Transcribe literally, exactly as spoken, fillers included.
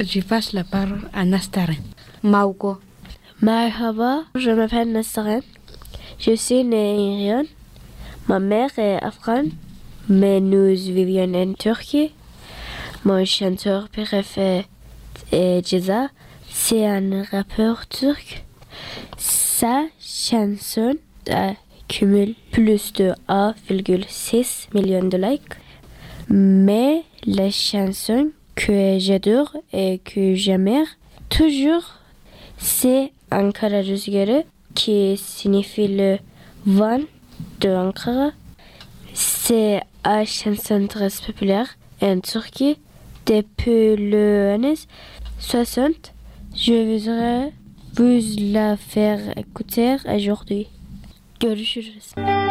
Je passe la parole à Nastaren. Mauko. Merhaba, je m'appelle Nastaren. Je suis née en Iran. Ma mère est afghane, mais nous vivions en Turquie. Mon chanteur préféré est Ceza. C'est un rappeur turc. Sa chanson accumule plus de un virgule six million de likes. Mais la chanson que j'adore et que j'aime toujours, c'est Ankara Rüzgarı, qui signifie le vent de Ankara. C'est une chanson très populaire en Turquie depuis les années soixante. Je voudrais vous la faire écouter aujourd'hui. Görüşürüz.